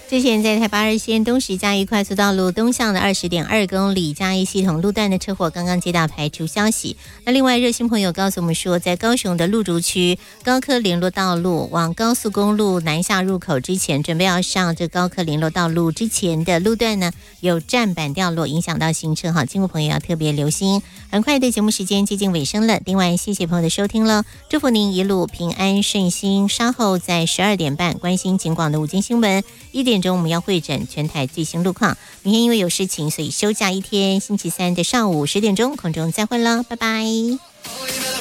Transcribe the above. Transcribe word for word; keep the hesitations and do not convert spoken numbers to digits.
之前在台八二线东石嘉义快速道路东向的二十点二公里嘉义系统路段的车祸，刚刚接到排除消息。那另外热心朋友告诉我们说，在高雄的鹿竹区高科联络道路往高速公路南下入口之前，准备要上这高科联络道路之前的路段呢，有站板掉落，影响到行车哈，经过朋友要特别留心。很快的节目时间接近尾声了，另外谢谢朋友的收听了，祝福您一路平安顺心。稍后在十二点半关心警广的午间新闻，一点钟我们要会诊全台最新路况。明天因为有事情，所以休假一天，星期三的上午十点钟空中再会了，拜拜。